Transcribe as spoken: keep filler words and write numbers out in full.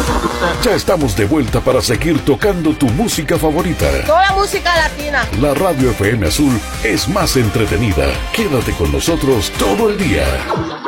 Ya estamos de vuelta para seguir tocando tu música favorita. Toda música latina. La Radio F M Azul es más entretenida. Quédate con nosotros todo el día.